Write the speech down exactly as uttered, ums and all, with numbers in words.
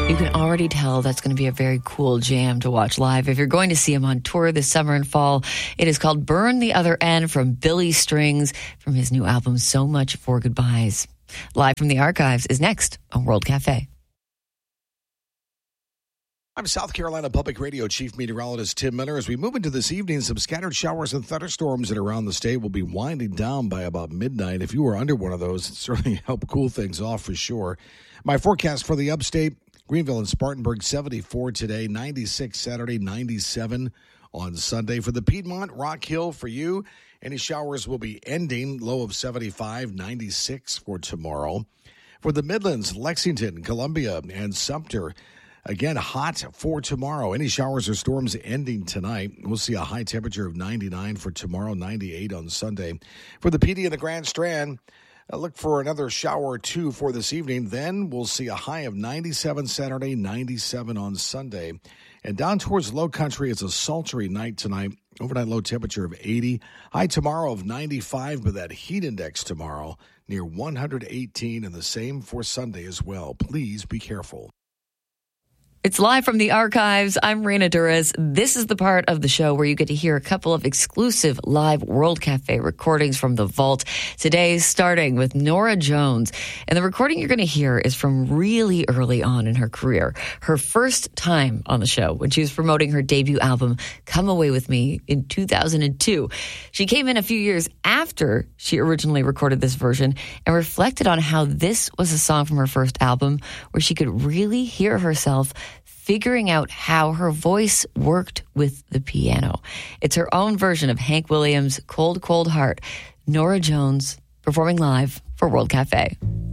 You can already tell that's going to be a very cool jam to watch live. If you're going to see him on tour this summer and fall, it is called Burn the Other End from Billy Strings from his new album, So Much for Goodbyes. Live from the Archives is next on World Cafe. I'm South Carolina Public Radio Chief Meteorologist Tim Miller. As we move into this evening, some scattered showers and thunderstorms that around the state will be winding down by about midnight. If you were under one of those, it certainly helped cool things off for sure. My forecast for the upstate: Greenville and Spartanburg, seventy-four today, ninety-six Saturday, ninety-seven on Sunday. For the Piedmont, Rock Hill for you, any showers will be ending, low of seventy-five, ninety-six for tomorrow. For the Midlands, Lexington, Columbia, and Sumter, again, hot for tomorrow. Any showers or storms ending tonight. We'll see a high temperature of ninety-nine for tomorrow, ninety-eight on Sunday. For the P D and the Grand Strand, Uh, look for another shower or two for this evening. Then we'll see a high of ninety-seven Saturday, ninety-seven on Sunday. And down towards Low Country, it's a sultry night tonight. Overnight low temperature of eighty. High tomorrow of ninety-five, but that heat index tomorrow near one hundred eighteen, and the same for Sunday as well. Please be careful. It's live from the Archives. I'm Raina Durez. This is the part of the show where you get to hear a couple of exclusive live World Cafe recordings from the vault. Today's starting with Norah Jones. And the recording you're going to hear is from really early on in her career. Her first time on the show when she was promoting her debut album, Come Away With Me, in two thousand two. She came in a few years after she originally recorded this version and reflected on how this was a song from her first album where she could really hear herself figuring out how her voice worked with the piano. It's her own version of Hank Williams' Cold, Cold Heart. Norah Jones performing live for World Cafe.